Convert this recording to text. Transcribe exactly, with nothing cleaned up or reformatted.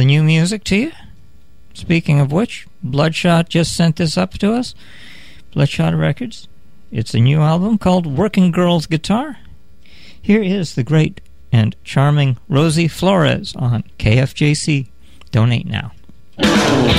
The new music to you. Speaking of which, Bloodshot just sent this up to us. Bloodshot Records. It's a new album called Working Girls Guitar. Here is the great and charming Rosie Flores on K F J C. Donate now.